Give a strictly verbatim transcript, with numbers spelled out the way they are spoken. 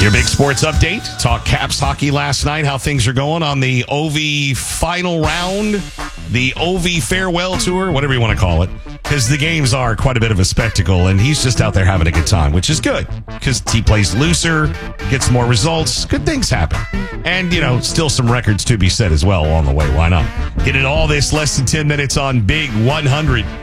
Your big sports update. Talk Caps hockey last night, how things are going on the O V final round, the O V farewell tour, whatever you want to call it, because the games are quite a bit of a spectacle, and he's just out there having a good time, which is good because he plays looser, gets more results, good things happen. And, you know, still some records to be set as well along the way. Why not? Get it all this less than ten minutes on Big one hundred.